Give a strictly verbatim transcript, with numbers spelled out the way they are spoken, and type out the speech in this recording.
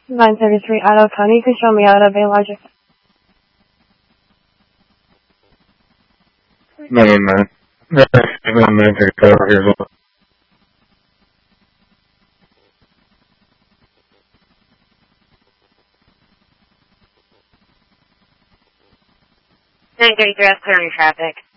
nine thirty-three Idaho County. You can show me out of Bay Logic. nine one nine. nine thirty-five over here as well. nine thirty-three, that's clearing traffic.